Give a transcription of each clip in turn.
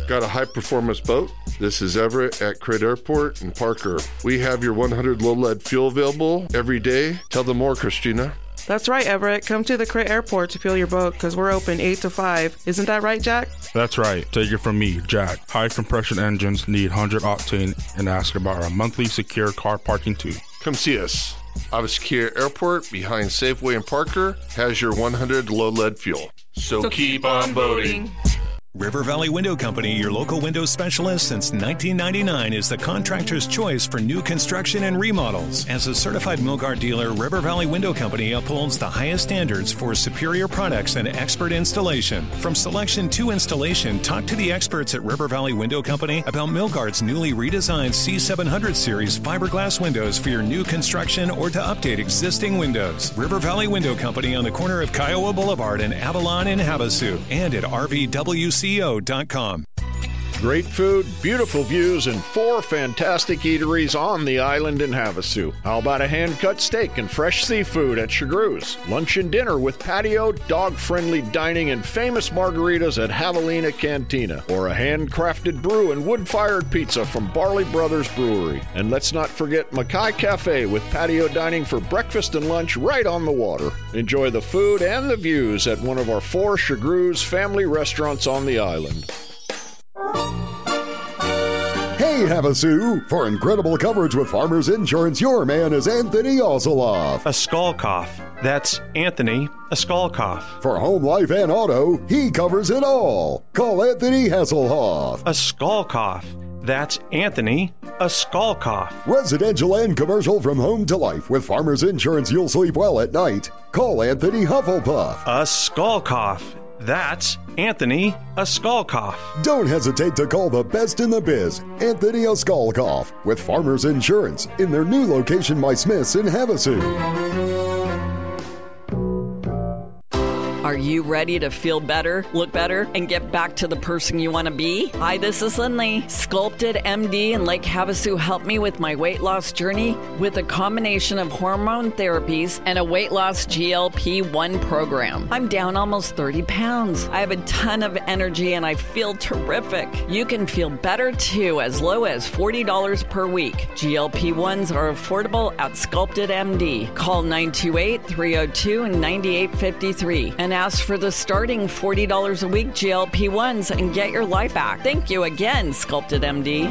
Got a high-performance boat? This is Everett at Crate Airport in Parker. We have your 100 low-lead fuel available every day. Tell them more, Christina. That's right, Everett. Come to the Crate Airport to fuel your boat because we're open 8 to 5. Isn't that right, Jack? That's right. Take it from me, Jack. High compression engines need 100 octane and ask about our monthly secure car parking too. Come see us. Avaskia Airport behind Safeway in Parker has your 100 low-lead fuel. So keep on boating. River Valley Window Company, your local window specialist since 1999, is the contractor's choice for new construction and remodels. As a certified Milgard dealer, River Valley Window Company upholds the highest standards for superior products and expert installation. From selection to installation, talk to the experts at River Valley Window Company about Milgard's newly redesigned C700 series fiberglass windows for your new construction or to update existing windows. River Valley Window Company on the corner of Kiowa Boulevard and Avalon in Havasu, and at RVWCO.com. Great food, beautiful views, and 4 fantastic eateries on the island in Havasu. How about a hand-cut steak and fresh seafood at Chagru's? Lunch and dinner with patio, dog-friendly dining, and famous margaritas at Javelina Cantina. Or a handcrafted brew and wood-fired pizza from Barley Brothers Brewery. And let's not forget Mackay Cafe with patio dining for breakfast and lunch right on the water. Enjoy the food and the views at one of our 4 Chagru's family restaurants on the island. Hey, Havasu! For incredible coverage with Farmers Insurance, your man is Anthony Osoloff. A skull cough. That's Anthony, a skull cough. For home, life, and auto, he covers it all. Call Anthony Hasselhoff. A skull cough. That's Anthony, a skull cough. Residential and commercial from home to life. With Farmers Insurance, you'll sleep well at night. Call Anthony Hufflepuff. A skull cough. That's Anthony, a skull cough. Don't hesitate to call the best in the biz, Anthony a skull cough, with Farmers Insurance in their new location by Smith's in Havasu. Are you ready to feel better, look better, and get back to the person you want to be? Hi, this is Lindley. Sculpted MD in Lake Havasu helped me with my weight loss journey with a combination of hormone therapies and a weight loss GLP-1 program. I'm down almost 30 pounds. I have a ton of energy and I feel terrific. You can feel better too, as low as $40 per week. GLP-1s are affordable at Sculpted MD. Call 928-302-9853 and ask for the starting $40 a week GLP-1s and get your life back. Thank you again, Sculpted MD.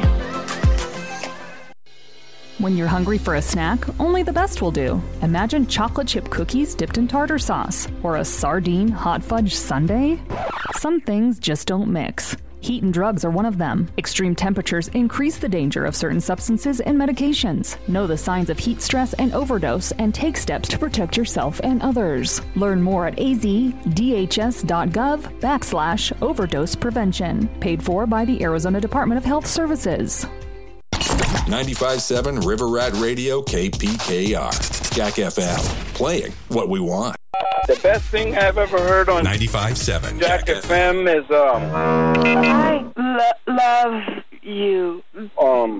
When you're hungry for a snack, only the best will do. Imagine chocolate chip cookies dipped in tartar sauce, or a sardine hot fudge sundae. Some things just don't mix. Heat and drugs are one of them. Extreme temperatures increase the danger of certain substances and medications. Know the signs of heat stress and overdose and take steps to protect yourself and others. Learn more at azdhs.gov/overdose prevention. Paid for by the Arizona Department of Health Services. 95.7 River Rat Radio KPKR. Jack FM. Playing what we want. The best thing I've ever heard on 95.7 Jack FM is I love you.